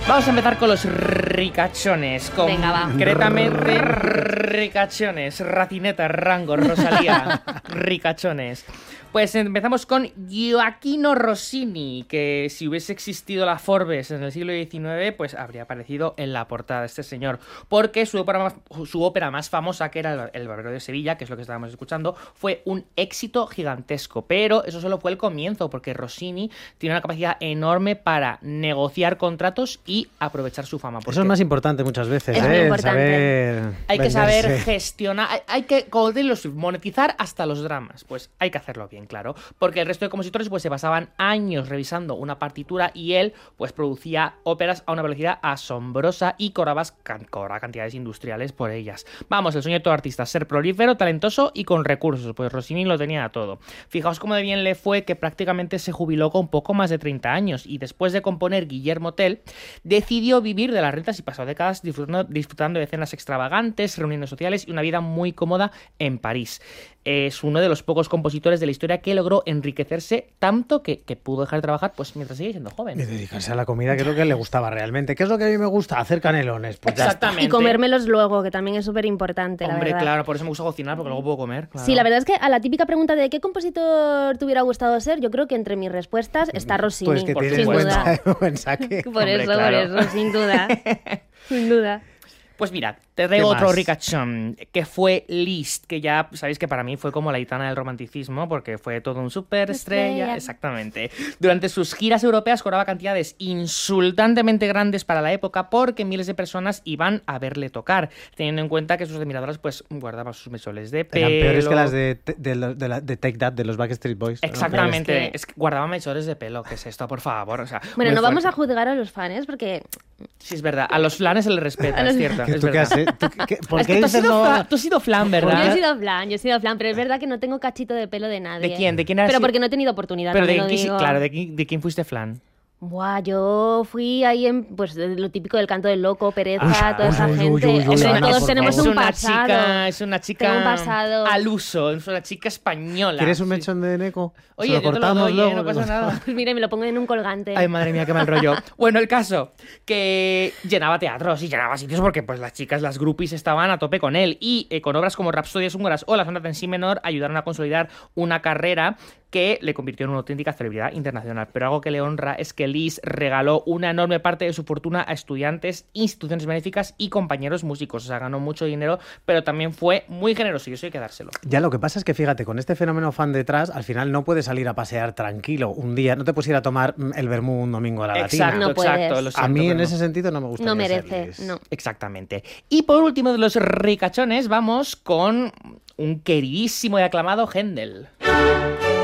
Vamos a empezar con los ricachones. Concretamente, ricachones. Racineta, Rango, Rosalía. Ricachones. Pues empezamos con Gioacchino Rossini, que si hubiese existido la Forbes en el siglo XIX, pues habría aparecido en la portada de este señor. Porque su ópera más famosa, que era El Barbero de Sevilla, que es lo que estábamos escuchando, fue un éxito gigantesco. Pero eso solo fue el comienzo, porque Rossini tiene una capacidad enorme para negociar contratos y aprovechar su fama. Eso es más importante muchas veces, es muy importante. Hay que saber gestionar, hay que monetizar hasta los dramas. Pues hay que hacerlo bien, claro, porque el resto de compositores pues se pasaban años revisando una partitura y él pues producía óperas a una velocidad asombrosa y cobraba cantidades industriales por ellas. Vamos, el sueño de todo artista, ser prolífero, talentoso y con recursos, pues Rossini lo tenía todo. Fijaos cómo de bien le fue que prácticamente se jubiló con poco más de 30 años y después de componer Guillermo Tell, decidió vivir de las rentas y pasó décadas disfrutando de cenas extravagantes, reuniones sociales y una vida muy cómoda en París. Es uno de los pocos compositores de la historia que logró enriquecerse tanto que pudo dejar de trabajar pues mientras sigue siendo joven. Y dedicarse a la comida, que es lo que le gustaba realmente. ¿Qué es lo que a mí me gusta? Hacer canelones. Pues exactamente. Y comérmelos luego, que también es súper importante, la verdad. Claro, por eso me gusta cocinar, porque luego puedo comer. Claro. Sí, la verdad es que a la típica pregunta de ¿qué compositor te hubiera gustado ser? Yo creo que entre mis respuestas está Rossini. Pues que sin tiene duda. buen saque. Por eso, sin duda. Sin duda. Pues mira, te traigo otro ricachón, que fue Liszt, que ya sabéis que para mí fue como la gitana del romanticismo, porque fue todo un superestrella. Exactamente. Durante sus giras europeas cobraba cantidades insultantemente grandes para la época, porque miles de personas iban a verle tocar, teniendo en cuenta que sus admiradoras pues guardaban sus mecholes de pelo. Eran peores que las de Take That, de los Backstreet Boys. Exactamente. ¿no? Es que guardaban mecholes de pelo. ¿Qué es esto, por favor? O sea, bueno, no vamos a juzgar a los fans, porque... Sí, es verdad. A los flanes se les respeta, es cierto. ¿Tú qué has hecho? ¿Por qué dices no? Tú has sido flan, ¿verdad? Yo he sido flan, pero es verdad que no tengo cachito de pelo de nadie. ¿De quién? ¿De quién eras? Pero porque no he tenido oportunidad. Pero claro, ¿de quién fuiste flan? Buah, yo fui ahí en, pues, lo típico del Canto del Loco, Pereza, toda esa gente. Todos tenemos un pasado. Es una chica un pasado. al uso, es una chica española. ¿Quieres un mechón de Neko? Oye, yo te lo doy, no pasa nada. Mira, me lo pongo en un colgante. Ay, madre mía, qué mal rollo. Bueno, el caso, que llenaba teatros y llenaba sitios porque pues las chicas, las groupies, estaban a tope con él. Y con obras como Rapsodias húngaras o La sonata en si menor ayudaron a consolidar una carrera que le convirtió en una auténtica celebridad internacional. Pero algo que le honra es que Liszt regaló una enorme parte de su fortuna a estudiantes, instituciones benéficas y compañeros músicos. O sea, ganó mucho dinero, pero también fue muy generoso y eso hay que dárselo. Ya, lo que pasa es que, fíjate, con este fenómeno fan detrás, al final no puedes salir a pasear tranquilo un día, no te puedes ir a tomar el vermú un domingo a la latina. No exacto. Puedes. A mí, en ese sentido, no me gusta. No merece, no. Exactamente. Y por último de los ricachones, vamos con un queridísimo y aclamado Händel.